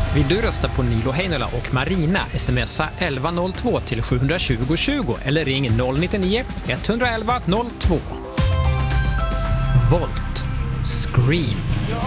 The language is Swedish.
Vill du rösta på Nilo Heinola och Marina, smsa 1102 till 720 20 eller ring 099 111 02. Volt. Scream.